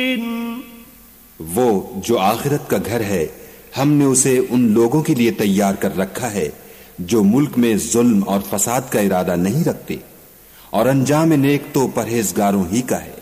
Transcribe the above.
वो जो आखिरत का घर है, हमने उसे उन लोगों के लिए तैयार कर रखा है जो मुल्क में जुल्म और फसाद का इरादा नहीं रखते, और अंजाम नेक तो परहेजगारों ही का है।